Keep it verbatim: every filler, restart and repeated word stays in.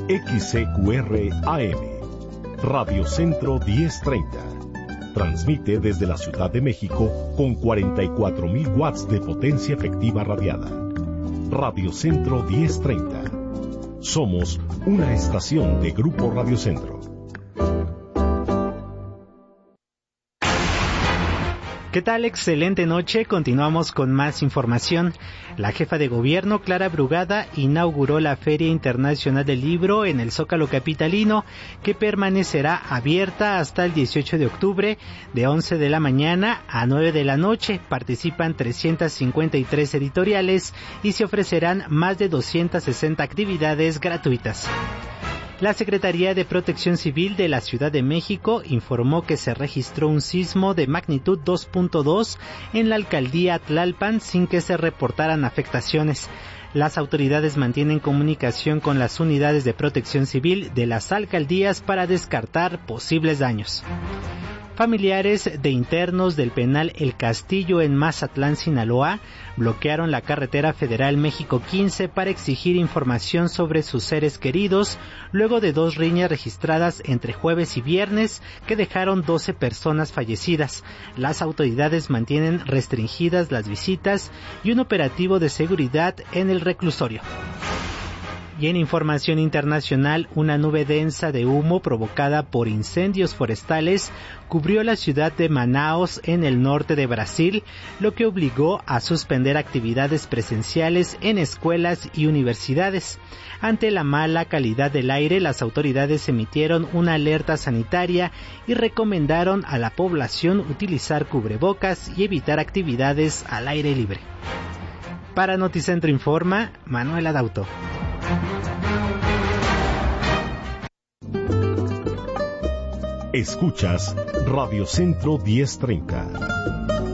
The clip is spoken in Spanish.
X C Q R A M, Radio Centro diez treinta. Transmite desde la Ciudad de México con cuarenta y cuatro mil watts de potencia efectiva radiada. Radio Centro diez treinta. Somos una estación de Grupo Radio Centro. ¿Qué tal? Excelente noche. Continuamos con más información. La jefa de gobierno, Clara Brugada, inauguró la Feria Internacional del Libro en el Zócalo capitalino, que permanecerá abierta hasta el dieciocho de octubre, de once de la mañana a nueve de la noche. Participan trescientas cincuenta y tres editoriales y se ofrecerán más de doscientas sesenta actividades gratuitas. La Secretaría de Protección Civil de la Ciudad de México informó que se registró un sismo de magnitud dos punto dos en la alcaldía Tlalpan sin que se reportaran afectaciones. Las autoridades mantienen comunicación con las unidades de protección civil de las alcaldías para descartar posibles daños. Familiares de internos del penal El Castillo en Mazatlán, Sinaloa, bloquearon la carretera federal México quince para exigir información sobre sus seres queridos, luego de dos riñas registradas entre jueves y viernes que dejaron doce personas fallecidas. Las autoridades mantienen restringidas las visitas y un operativo de seguridad en el reclusorio. Y en información internacional, una nube densa de humo provocada por incendios forestales cubrió la ciudad de Manaos en el norte de Brasil, lo que obligó a suspender actividades presenciales en escuelas y universidades. Ante la mala calidad del aire, las autoridades emitieron una alerta sanitaria y recomendaron a la población utilizar cubrebocas y evitar actividades al aire libre. Para Noticentro Informa, Manuel Adauto. Escuchas Radio Centro diez treinta.